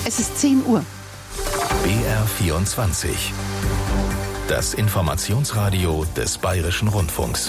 Es ist 10 Uhr. BR24. Das Informationsradio des Bayerischen Rundfunks.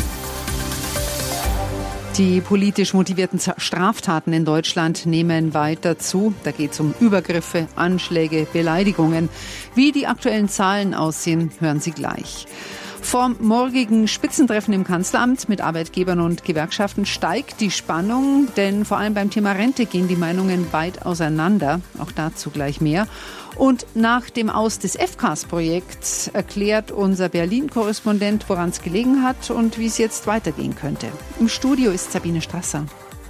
Die politisch motivierten Straftaten in Deutschland nehmen weiter zu. Da geht es um Übergriffe, Anschläge, Beleidigungen. Wie die aktuellen Zahlen aussehen, hören Sie gleich. Vom morgigen Spitzentreffen im Kanzleramt mit Arbeitgebern und Gewerkschaften steigt die Spannung, denn vor allem beim Thema Rente gehen die Meinungen weit auseinander. Auch dazu gleich mehr. Und nach dem Aus des FCAS-Projekts erklärt unser Berlin-Korrespondent, woran es gelegen hat und wie es jetzt weitergehen könnte. Im Studio ist Sabine Strasser.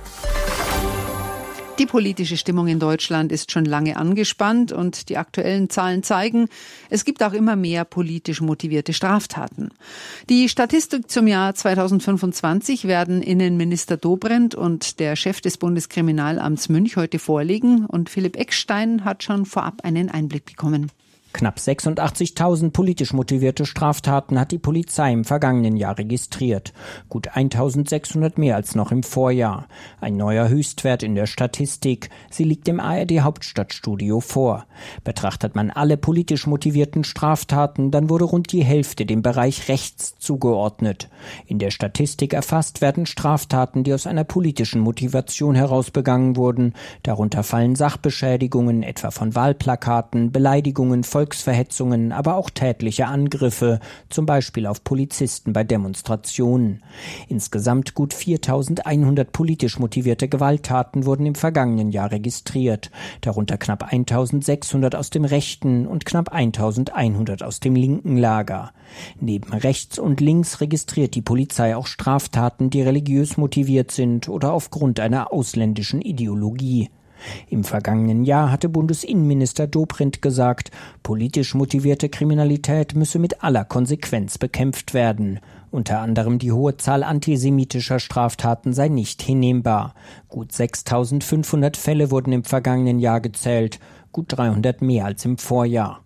Die politische Stimmung in Deutschland ist schon lange angespannt und die aktuellen Zahlen zeigen, es gibt auch immer mehr politisch motivierte Straftaten. Die Statistik zum Jahr 2025 werden Innenminister Dobrindt und der Chef des Bundeskriminalamts Münch heute vorlegen und Philipp Eckstein hat schon vorab einen Einblick bekommen. Knapp 86.000 politisch motivierte Straftaten hat die Polizei im vergangenen Jahr registriert. Gut 1.600 mehr als noch im Vorjahr. Ein neuer Höchstwert in der Statistik. Sie liegt im ARD-Hauptstadtstudio vor. Betrachtet man alle politisch motivierten Straftaten, dann wurde rund die Hälfte dem Bereich rechts zugeordnet. In der Statistik erfasst werden Straftaten, die aus einer politischen Motivation heraus begangen wurden. Darunter fallen Sachbeschädigungen, etwa von Wahlplakaten, Beleidigungen, Volksverhetzungen, aber auch tätliche Angriffe, zum Beispiel auf Polizisten bei Demonstrationen. Insgesamt gut 4.100 politisch motivierte Gewalttaten wurden im vergangenen Jahr registriert, darunter knapp 1.600 aus dem rechten und knapp 1.100 aus dem linken Lager. Neben rechts und links registriert die Polizei auch Straftaten, die religiös motiviert sind oder aufgrund einer ausländischen Ideologie. Im vergangenen Jahr hatte Bundesinnenminister Dobrindt gesagt, politisch motivierte Kriminalität müsse mit aller Konsequenz bekämpft werden. Unter anderem die hohe Zahl antisemitischer Straftaten sei nicht hinnehmbar. Gut 6.500 Fälle wurden im vergangenen Jahr gezählt, gut 300 mehr als im Vorjahr.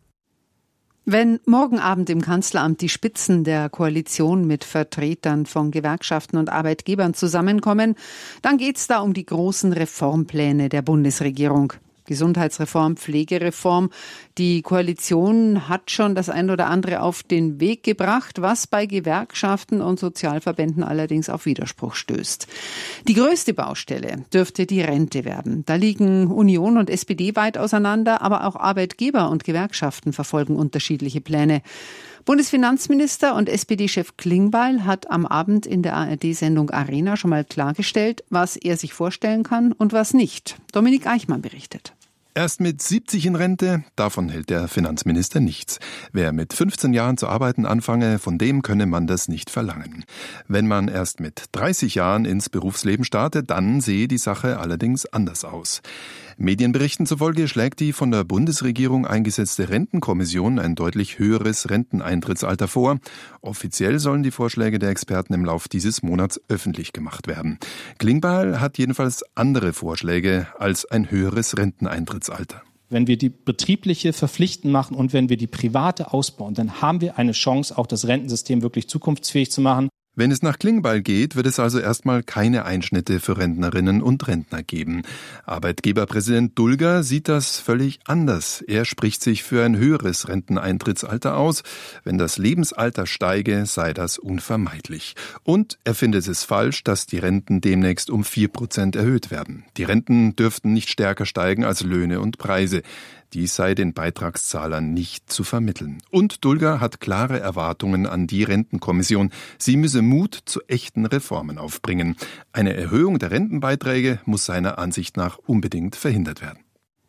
Wenn morgen Abend im Kanzleramt die Spitzen der Koalition mit Vertretern von Gewerkschaften und Arbeitgebern zusammenkommen, dann geht es da um die großen Reformpläne der Bundesregierung. Gesundheitsreform, Pflegereform. Die Koalition hat schon das ein oder andere auf den Weg gebracht, was bei Gewerkschaften und Sozialverbänden allerdings auf Widerspruch stößt. Die größte Baustelle dürfte die Rente werden. Da liegen Union und SPD weit auseinander, aber auch Arbeitgeber und Gewerkschaften verfolgen unterschiedliche Pläne. Bundesfinanzminister und SPD-Chef Klingbeil hat am Abend in der ARD-Sendung Arena schon mal klargestellt, was er sich vorstellen kann und was nicht. Dominik Eichmann berichtet. Erst mit 70 in Rente, davon hält der Finanzminister nichts. Wer mit 15 Jahren zu arbeiten anfange, von dem könne man das nicht verlangen. Wenn man erst mit 30 Jahren ins Berufsleben starte, dann sehe die Sache allerdings anders aus. Medienberichten zufolge schlägt die von der Bundesregierung eingesetzte Rentenkommission ein deutlich höheres Renteneintrittsalter vor. Offiziell sollen die Vorschläge der Experten im Lauf dieses Monats öffentlich gemacht werden. Klingbeil hat jedenfalls andere Vorschläge als ein höheres Renteneintrittsalter. Wenn wir die betriebliche verpflichtend machen und wenn wir die private ausbauen, dann haben wir eine Chance, auch das Rentensystem wirklich zukunftsfähig zu machen. Wenn es nach Klingbeil geht, wird es also erstmal keine Einschnitte für Rentnerinnen und Rentner geben. Arbeitgeberpräsident Dulger sieht das völlig anders. Er spricht sich für ein höheres Renteneintrittsalter aus. Wenn das Lebensalter steige, sei das unvermeidlich. Und er findet es falsch, dass die Renten demnächst um 4% erhöht werden. Die Renten dürften nicht stärker steigen als Löhne und Preise. Dies sei den Beitragszahlern nicht zu vermitteln. Und Dulger hat klare Erwartungen an die Rentenkommission. Sie müsse Mut zu echten Reformen aufbringen. Eine Erhöhung der Rentenbeiträge muss seiner Ansicht nach unbedingt verhindert werden.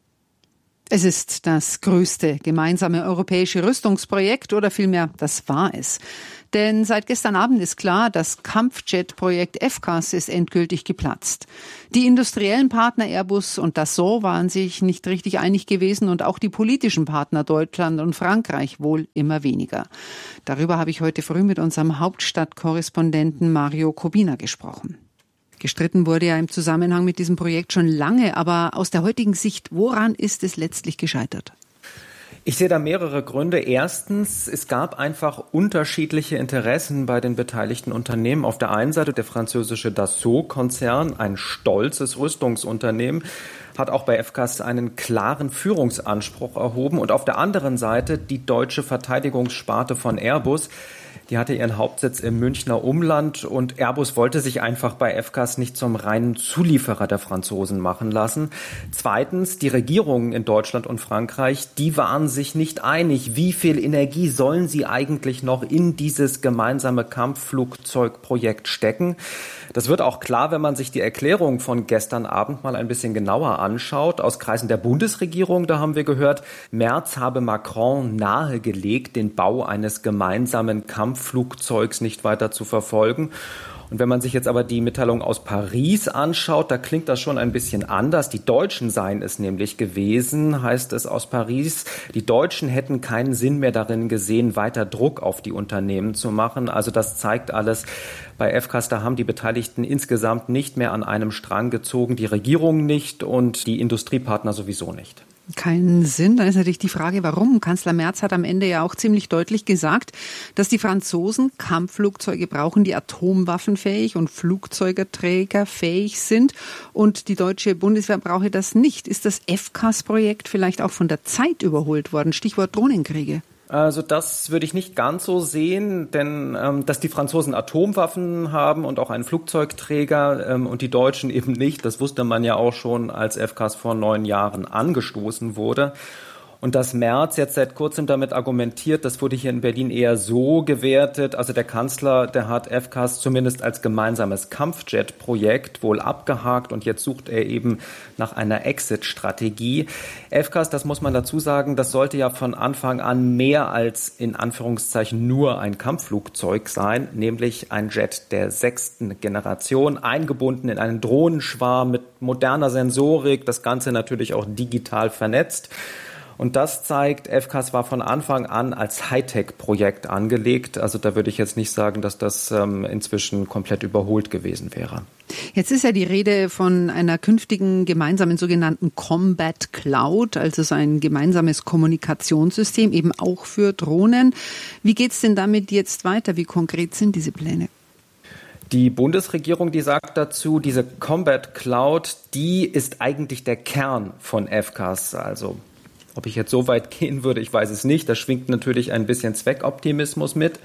Es ist das größte gemeinsame europäische Rüstungsprojekt oder vielmehr, das war es. Denn seit gestern Abend ist klar, das Kampfjet-Projekt FCAS ist endgültig geplatzt. Die industriellen Partner Airbus und Dassault waren sich nicht richtig einig gewesen und auch die politischen Partner Deutschland und Frankreich wohl immer weniger. Darüber habe ich heute früh mit unserem Hauptstadtkorrespondenten Mario Kobina gesprochen. Gestritten wurde ja im Zusammenhang mit diesem Projekt schon lange, aber aus der heutigen Sicht, woran ist es letztlich gescheitert? Ich sehe da mehrere Gründe. Erstens, es gab einfach unterschiedliche Interessen bei den beteiligten Unternehmen. Auf der einen Seite der französische Dassault-Konzern, ein stolzes Rüstungsunternehmen, hat auch bei FCAS einen klaren Führungsanspruch erhoben. Und auf der anderen Seite die deutsche Verteidigungssparte von Airbus. Die hatte ihren Hauptsitz im Münchner Umland und Airbus wollte sich einfach bei FCAS nicht zum reinen Zulieferer der Franzosen machen lassen. Zweitens, die Regierungen in Deutschland und Frankreich, die waren sich nicht einig, wie viel Energie sollen sie eigentlich noch in dieses gemeinsame Kampfflugzeugprojekt stecken. Das wird auch klar, wenn man sich die Erklärung von gestern Abend mal ein bisschen genauer anschaut. Aus Kreisen der Bundesregierung, da haben wir gehört, Merz habe Macron nahegelegt, den Bau eines gemeinsamen Kampfflugzeugs nicht weiter zu verfolgen. Und wenn man sich jetzt aber die Mitteilung aus Paris anschaut, da klingt das schon ein bisschen anders. Die Deutschen seien es nämlich gewesen, heißt es aus Paris. Die Deutschen hätten keinen Sinn mehr darin gesehen, weiter Druck auf die Unternehmen zu machen. Also das zeigt alles. Bei FCAS, da haben die Beteiligten insgesamt nicht mehr an einem Strang gezogen, die Regierung nicht und die Industriepartner sowieso nicht. Keinen Sinn. Dann ist natürlich die Frage, warum. Kanzler Merz hat am Ende ja auch ziemlich deutlich gesagt, dass die Franzosen Kampfflugzeuge brauchen, die atomwaffenfähig und Flugzeugträgerfähig sind. Und die deutsche Bundeswehr brauche das nicht. Ist das FCAS-Projekt vielleicht auch von der Zeit überholt worden? Stichwort Drohnenkriege. Also das würde ich nicht ganz so sehen, denn dass die Franzosen Atomwaffen haben und auch einen Flugzeugträger und die Deutschen eben nicht, das wusste man ja auch schon, als FCAS vor 9 Jahren angestoßen wurde. Und dass Merz jetzt seit kurzem damit argumentiert, das wurde hier in Berlin eher so gewertet. Also der Kanzler, der hat FCAS zumindest als gemeinsames Kampfjet-Projekt wohl abgehakt und jetzt sucht er eben nach einer Exit-Strategie. FCAS, das muss man dazu sagen, das sollte ja von Anfang an mehr als in Anführungszeichen nur ein Kampfflugzeug sein, nämlich ein Jet der 6. Generation, eingebunden in einen Drohnenschwarm mit moderner Sensorik, das Ganze natürlich auch digital vernetzt. Und das zeigt, FCAS war von Anfang an als Hightech-Projekt angelegt. Also da würde ich jetzt nicht sagen, dass das inzwischen komplett überholt gewesen wäre. Jetzt ist ja die Rede von einer künftigen gemeinsamen sogenannten Combat Cloud, also so ein gemeinsames Kommunikationssystem, eben auch für Drohnen. Wie geht's denn damit jetzt weiter? Wie konkret sind diese Pläne? Die Bundesregierung, die sagt dazu, diese Combat Cloud, die ist eigentlich der Kern von FCAS, also ob ich jetzt so weit gehen würde, ich weiß es nicht. Da schwingt natürlich ein bisschen Zweckoptimismus mit,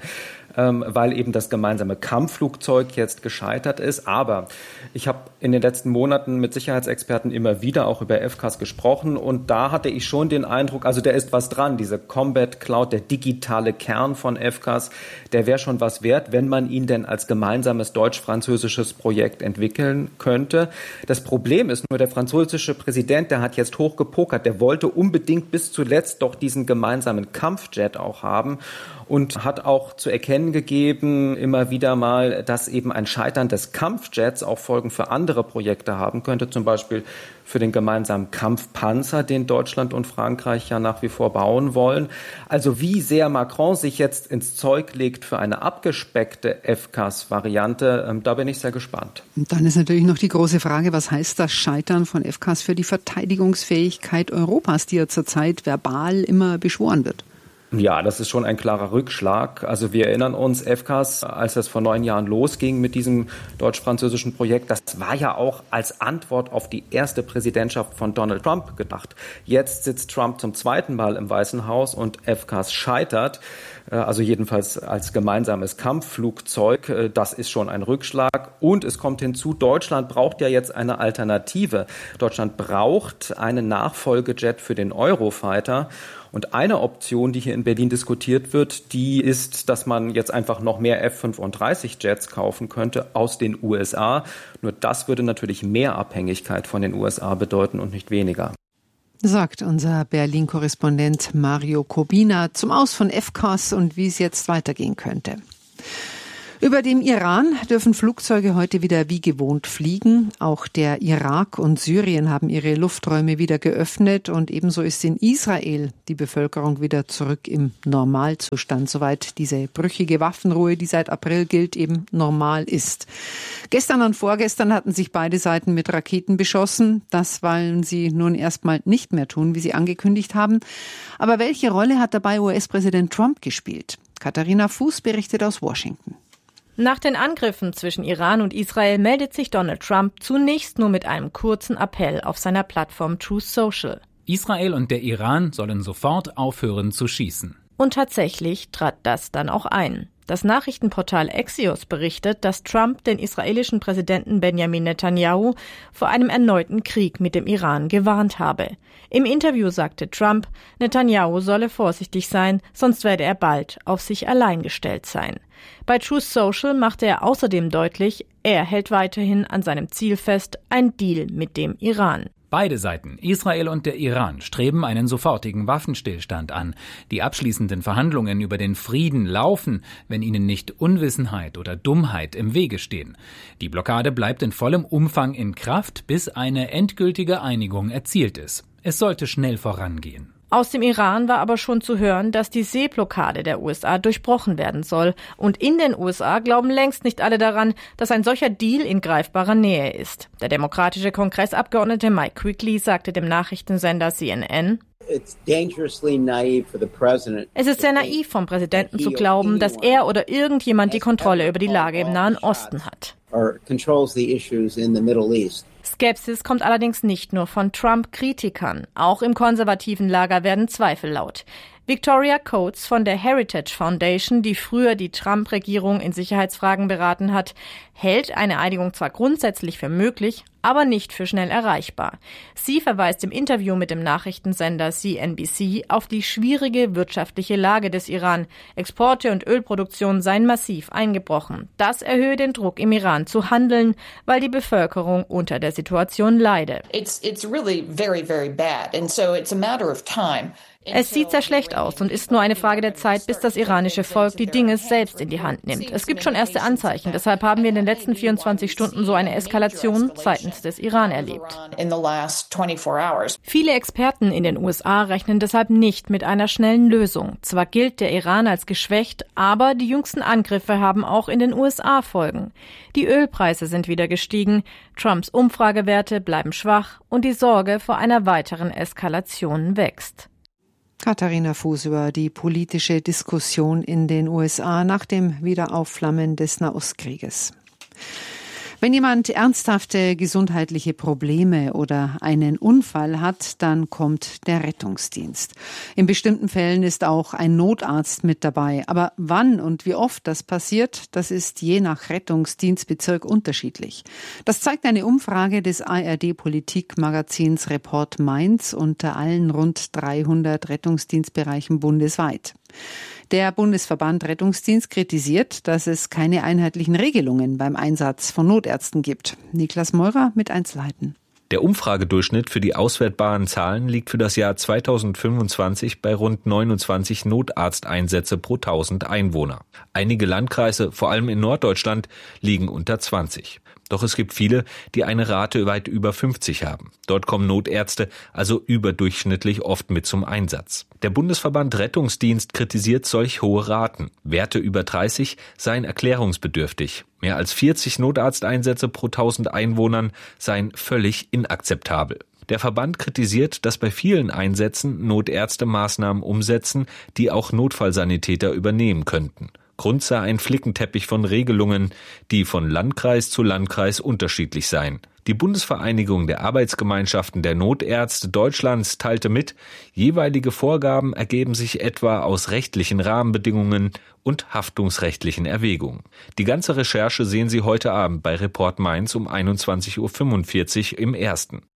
weil eben das gemeinsame Kampfflugzeug jetzt gescheitert ist. Aber ich habe in den letzten Monaten mit Sicherheitsexperten immer wieder auch über FCAS gesprochen und da hatte ich schon den Eindruck, also da ist was dran. Diese Combat Cloud, der digitale Kern von FCAS, der wäre schon was wert, wenn man ihn denn als gemeinsames deutsch-französisches Projekt entwickeln könnte. Das Problem ist nur, der französische Präsident, der hat jetzt hochgepokert, der wollte unbedingt bis zuletzt doch diesen gemeinsamen Kampfjet auch haben und hat auch zu erkennen gegeben, immer wieder mal, dass eben ein Scheitern des Kampfjets auch Folgen für andere Projekte haben könnte, zum Beispiel für den gemeinsamen Kampfpanzer, den Deutschland und Frankreich ja nach wie vor bauen wollen. Also wie sehr Macron sich jetzt ins Zeug legt für eine abgespeckte FCAS-Variante, da bin ich sehr gespannt. Und dann ist natürlich noch die große Frage, was heißt das Scheitern von FCAS für die Verteidigungsfähigkeit Europas, die ja zurzeit verbal immer beschworen wird? Ja, das ist schon ein klarer Rückschlag. Also wir erinnern uns, FCAS, als es vor 9 Jahren losging mit diesem deutsch-französischen Projekt, das war ja auch als Antwort auf die erste Präsidentschaft von Donald Trump gedacht. Jetzt sitzt Trump zum 2. Mal im Weißen Haus und FCAS scheitert. Also jedenfalls als gemeinsames Kampfflugzeug. Das ist schon ein Rückschlag. Und es kommt hinzu, Deutschland braucht ja jetzt eine Alternative. Deutschland braucht einen Nachfolgejet für den Eurofighter. Und eine Option, die hier in Berlin diskutiert wird, die ist, dass man jetzt einfach noch mehr F-35-Jets kaufen könnte aus den USA. Nur das würde natürlich mehr Abhängigkeit von den USA bedeuten und nicht weniger. Sagt unser Berlin-Korrespondent Mario Kobina zum Aus von FCAS und wie es jetzt weitergehen könnte. Über dem Iran dürfen Flugzeuge heute wieder wie gewohnt fliegen. Auch der Irak und Syrien haben ihre Lufträume wieder geöffnet und ebenso ist in Israel die Bevölkerung wieder zurück im Normalzustand, soweit diese brüchige Waffenruhe, die seit April gilt, eben normal ist. Gestern und vorgestern hatten sich beide Seiten mit Raketen beschossen. Das wollen sie nun erstmal nicht mehr tun, wie sie angekündigt haben. Aber welche Rolle hat dabei US-Präsident Trump gespielt? Katharina Fuß berichtet aus Washington. Nach den Angriffen zwischen Iran und Israel meldet sich Donald Trump zunächst nur mit einem kurzen Appell auf seiner Plattform Truth Social. Israel und der Iran sollen sofort aufhören zu schießen. Und tatsächlich trat das dann auch ein. Das Nachrichtenportal Axios berichtet, dass Trump den israelischen Präsidenten Benjamin Netanyahu vor einem erneuten Krieg mit dem Iran gewarnt habe. Im Interview sagte Trump, Netanyahu solle vorsichtig sein, sonst werde er bald auf sich allein gestellt sein. Bei Truth Social machte er außerdem deutlich, er hält weiterhin an seinem Ziel fest, ein Deal mit dem Iran. Beide Seiten, Israel und der Iran, streben einen sofortigen Waffenstillstand an. Die abschließenden Verhandlungen über den Frieden laufen, wenn ihnen nicht Unwissenheit oder Dummheit im Wege stehen. Die Blockade bleibt in vollem Umfang in Kraft, bis eine endgültige Einigung erzielt ist. Es sollte schnell vorangehen. Aus dem Iran war aber schon zu hören, dass die Seeblockade der USA durchbrochen werden soll. Und in den USA glauben längst nicht alle daran, dass ein solcher Deal in greifbarer Nähe ist. Der demokratische Kongressabgeordnete Mike Quigley sagte dem Nachrichtensender CNN, es ist sehr naiv vom Präsidenten zu glauben, dass er oder irgendjemand die Kontrolle über die Lage im Nahen Osten hat. Skepsis kommt allerdings nicht nur von Trump-Kritikern. Auch im konservativen Lager werden Zweifel laut. Victoria Coates von der Heritage Foundation, die früher die Trump-Regierung in Sicherheitsfragen beraten hat, hält eine Einigung zwar grundsätzlich für möglich, aber nicht für schnell erreichbar. Sie verweist im Interview mit dem Nachrichtensender CNBC auf die schwierige wirtschaftliche Lage des Iran. Exporte und Ölproduktion seien massiv eingebrochen. Das erhöhe den Druck im Iran zu handeln, weil die Bevölkerung unter der Situation leide. It's really very, very bad. And so it's a matter of time. Es sieht sehr schlecht aus und ist nur eine Frage der Zeit, bis das iranische Volk die Dinge selbst in die Hand nimmt. Es gibt schon erste Anzeichen. Deshalb haben wir in den letzten 24 Stunden so eine Eskalation seitens des Iran erlebt. Viele Experten in den USA rechnen deshalb nicht mit einer schnellen Lösung. Zwar gilt der Iran als geschwächt, aber die jüngsten Angriffe haben auch in den USA Folgen. Die Ölpreise sind wieder gestiegen, Trumps Umfragewerte bleiben schwach und die Sorge vor einer weiteren Eskalation wächst. Katharina Fuß über die politische Diskussion in den USA nach dem Wiederaufflammen des Nahostkrieges. Wenn jemand ernsthafte gesundheitliche Probleme oder einen Unfall hat, dann kommt der Rettungsdienst. In bestimmten Fällen ist auch ein Notarzt mit dabei. Aber wann und wie oft das passiert, das ist je nach Rettungsdienstbezirk unterschiedlich. Das zeigt eine Umfrage des ARD-Politik-Magazins Report Mainz unter allen rund 300 Rettungsdienstbereichen bundesweit. Der Bundesverband Rettungsdienst kritisiert, dass es keine einheitlichen Regelungen beim Einsatz von Notärzten gibt. Niklas Meurer mit Einzelheiten. Der Umfragedurchschnitt für die auswertbaren Zahlen liegt für das Jahr 2025 bei rund 29 Notarzteinsätze pro 1000 Einwohner. Einige Landkreise, vor allem in Norddeutschland, liegen unter 20. Doch es gibt viele, die eine Rate weit über 50 haben. Dort kommen Notärzte also überdurchschnittlich oft mit zum Einsatz. Der Bundesverband Rettungsdienst kritisiert solch hohe Raten. Werte über 30 seien erklärungsbedürftig. Mehr als 40 Notarzteinsätze pro 1000 Einwohnern seien völlig inakzeptabel. Der Verband kritisiert, dass bei vielen Einsätzen Notärzte Maßnahmen umsetzen, die auch Notfallsanitäter übernehmen könnten. Grund sei ein Flickenteppich von Regelungen, die von Landkreis zu Landkreis unterschiedlich seien. Die Bundesvereinigung der Arbeitsgemeinschaften der Notärzte Deutschlands teilte mit, jeweilige Vorgaben ergeben sich etwa aus rechtlichen Rahmenbedingungen und haftungsrechtlichen Erwägungen. Die ganze Recherche sehen Sie heute Abend bei Report Mainz um 21.45 Uhr im Ersten.